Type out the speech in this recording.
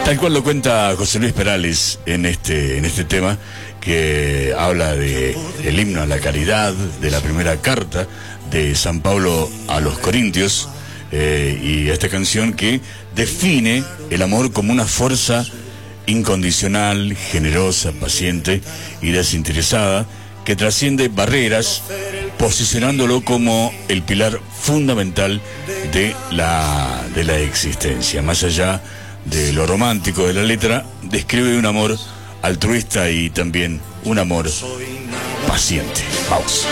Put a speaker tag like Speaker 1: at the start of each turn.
Speaker 1: Tal cual lo cuenta José Luis Perales en este tema, que habla de el himno a la caridad, de la primera carta de San Pablo a los Corintios, y esta canción que define el amor como una fuerza incondicional, generosa, paciente y desinteresada, que trasciende barreras, posicionándolo como el pilar fundamental de la existencia. Más allá de lo romántico de la letra, describe un amor altruista y también un amor paciente. Vamos.